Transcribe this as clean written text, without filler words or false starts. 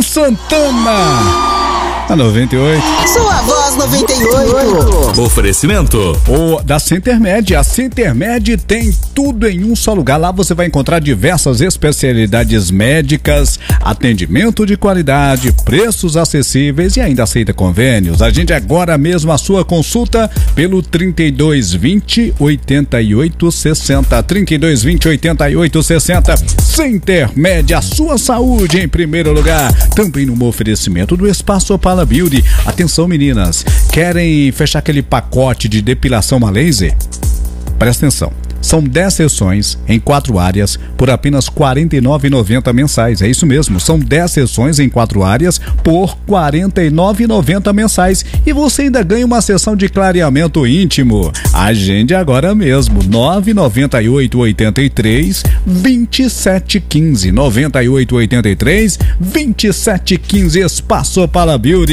Santana. A 98. Sua voz 98. Oferecimento da Centermed. A Centermed tem tudo em um só lugar. Lá você vai encontrar diversas especialidades médicas, atendimento de qualidade, preços acessíveis e ainda aceita convênios. Agende agora mesmo a sua consulta pelo 3220-8860. 3220-8860. Centermed, a sua saúde em primeiro lugar. Também no oferecimento do Espaço Opala Beauty. Atenção, meninas, querem fechar aquele pacote de depilação a laser? Presta atenção. São 10 sessões em 4 áreas por apenas R$ 49,90 mensais. É isso mesmo, são 10 sessões em 4 áreas por R$ 49,90 mensais. E você ainda ganha uma sessão de clareamento íntimo. Agende agora mesmo, 998-83-2715. 98-83-2715. Espaço Opala Beauty.